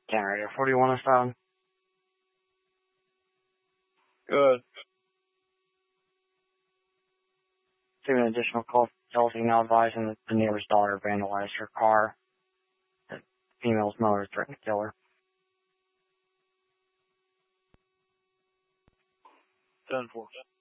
Generator 41 is found. Good. Receiving an additional call. Chelsea now advising that the neighbor's daughter vandalized her car. The female's mother threatened to kill her. 10-4.